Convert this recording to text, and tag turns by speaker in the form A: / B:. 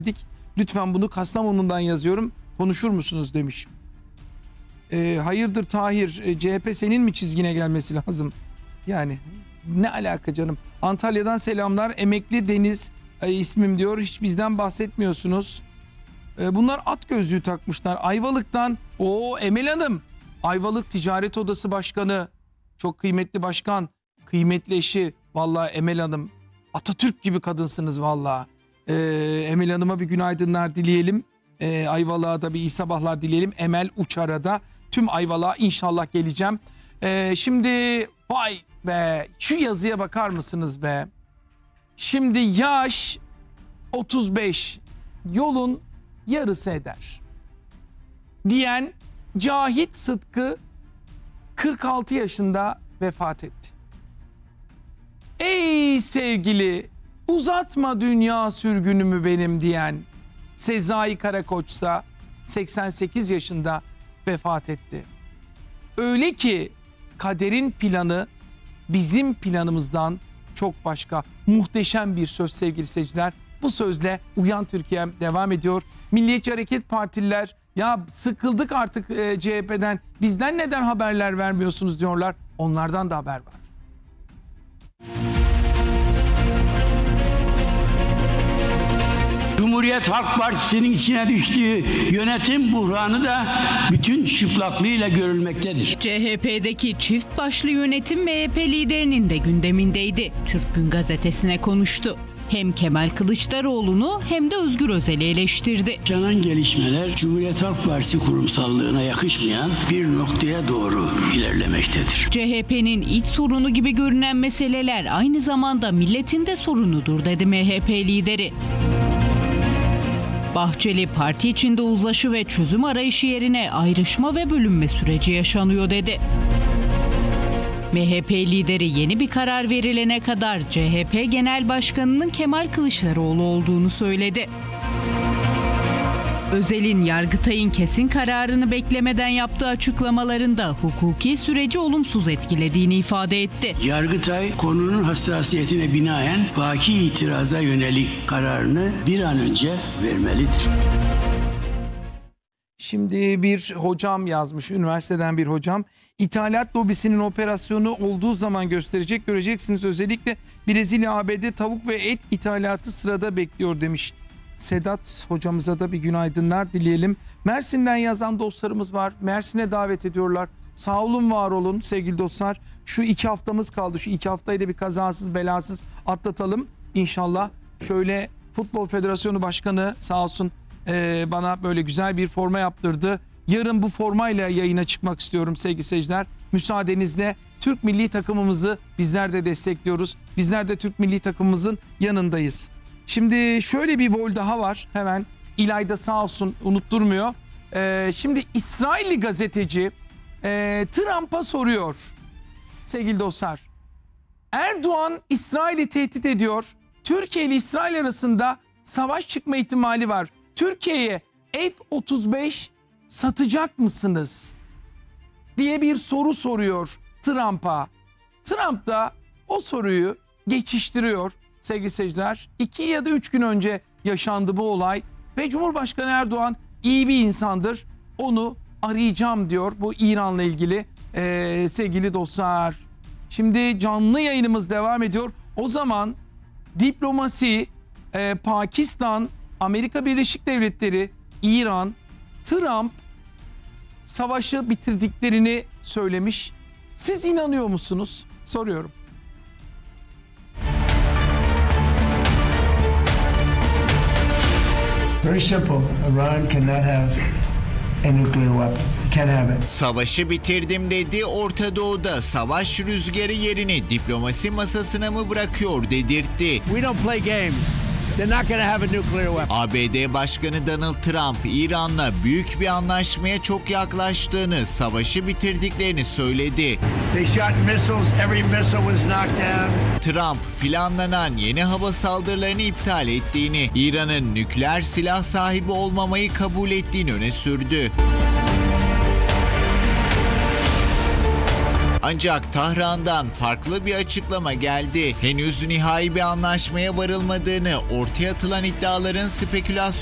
A: Lütfen bunu Kastamonu'dan yazıyorum. Konuşur musunuz demiş. Hayırdır Tahir, CHP senin mi çizgine gelmesi lazım? Yani ne alaka canım? Antalya'dan selamlar. Emekli Deniz ismim diyor. Hiç bizden bahsetmiyorsunuz. Bunlar at gözlüğü takmışlar. Ayvalık'tan Emel Hanım. Ayvalık Ticaret Odası Başkanı. Çok kıymetli başkan. Kıymetli eşi. Vallahi Emel Hanım. Atatürk gibi kadınsınız vallahi. Emel Hanım'a bir günaydınlar dileyelim. Ayvalık'a da bir iyi sabahlar dileyelim. Emel Uçar'a da tüm Ayvalık'a inşallah geleceğim. Şimdi vay be, şu yazıya bakar mısınız be? Şimdi yaş 35, yolun yarısı eder diyen Cahit Sıtkı 46 yaşında vefat etti. Ey sevgili, uzatma dünya sürgünümü benim diyen Sezai Karakoç'sa 88 yaşında vefat etti. Öyle ki kaderin planı bizim planımızdan çok başka. Muhteşem bir söz sevgili seyirciler. Bu sözle Uyan Türkiye'm devam ediyor. Milliyetçi Hareket Partililer ya sıkıldık artık CHP'den, bizden neden haberler vermiyorsunuz diyorlar. Onlardan da haber var.
B: Cumhuriyet Halk Partisi'nin içine düştüğü yönetim buhranı da bütün çıplaklığıyla görülmektedir.
C: CHP'deki çift başlı yönetim MHP liderinin de gündemindeydi. Türk Gün Gazetesi'ne konuştu. Hem Kemal Kılıçdaroğlu'nu hem de Özgür Özel'i eleştirdi.
B: Yaşanan gelişmeler Cumhuriyet Halk Partisi kurumsallığına yakışmayan bir noktaya doğru ilerlemektedir.
C: CHP'nin iç sorunu gibi görünen meseleler aynı zamanda milletin de sorunudur dedi MHP lideri. Bahçeli, parti içinde uzlaşı ve çözüm arayışı yerine ayrışma ve bölünme süreci yaşanıyor dedi. MHP lideri yeni bir karar verilene kadar CHP Genel Başkanı'nın Kemal Kılıçdaroğlu olduğunu söyledi. Özel'in Yargıtay'ın kesin kararını beklemeden yaptığı açıklamalarında hukuki süreci olumsuz etkilediğini ifade etti.
B: Yargıtay konunun hassasiyetine binaen vaki itiraza yönelik kararını bir an önce vermelidir.
A: Şimdi bir hocam yazmış, üniversiteden bir hocam. İthalat lobisinin operasyonu olduğu zaman göreceksiniz. Özellikle Brezilya, ABD tavuk ve et ithalatı sırada bekliyor demiş. Sedat hocamıza da bir günaydınlar dileyelim. Mersin'den yazan dostlarımız var. Mersin'e davet ediyorlar. Sağ olun, var olun sevgili dostlar. Şu 2 haftamız kaldı. Şu 2 haftayı da bir kazasız belasız atlatalım inşallah. Şöyle Futbol Federasyonu Başkanı sağ olsun bana böyle güzel bir forma yaptırdı. Yarın bu formayla yayına çıkmak istiyorum sevgili seyirciler. Müsaadenizle Türk milli takımımızı bizler de destekliyoruz. Bizler de Türk milli takımımızın yanındayız. Şimdi şöyle bir vol daha var. Hemen İlayda sağ olsun unutturmuyor. Şimdi İsrailli gazeteci Trump'a soruyor sevgili dostlar. Erdoğan İsrail'i tehdit ediyor. Türkiye ile İsrail arasında savaş çıkma ihtimali var. Türkiye'ye F-35 satacak mısınız diye bir soru soruyor Trump'a. Trump da o soruyu geçiştiriyor sevgili seyirciler. 2 ya da 3 gün önce yaşandı bu olay ve Cumhurbaşkanı Erdoğan iyi bir insandır. Onu arayacağım diyor bu İran'la ilgili sevgili dostlar. Şimdi canlı yayınımız devam ediyor. O zaman diplomasi, Pakistan, Amerika Birleşik Devletleri, İran, Trump savaşı bitirdiklerini söylemiş. Siz inanıyor musunuz? Soruyorum.
D: Very simple. Iran cannot have a nuclear weapon. Can't have it.
E: Savaşı bitirdim dedi. Orta Doğu'da savaş rüzgarı yerini diplomasi masasına mı bırakıyor dedirtti.
F: We don't play games. They're not going to have a nuclear weapon.
E: ABD Başkanı Donald Trump, İran'la büyük bir anlaşmaya çok yaklaştığını, savaşı bitirdiklerini söyledi.
F: They shot missiles. Every missile was knocked down.
E: Trump, planlanan yeni hava saldırılarını iptal ettiğini, İran'ın nükleer silah sahibi olmamayı kabul ettiğini öne sürdü. Ancak Tahran'dan farklı bir açıklama geldi. Henüz nihai bir anlaşmaya varılmadığını, ortaya atılan iddiaların spekülasyon